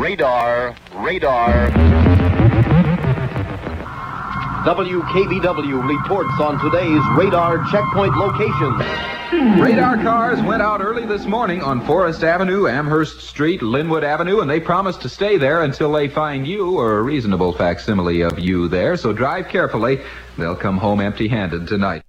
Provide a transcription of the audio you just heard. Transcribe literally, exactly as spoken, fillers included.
Radar, radar. W K B W reports on today's radar checkpoint locations. Radar cars went out early this morning on Forest Avenue, Amherst Street, Linwood Avenue, and they promise to stay there until they find you or a reasonable facsimile of you there. So drive carefully. They'll come home empty-handed tonight.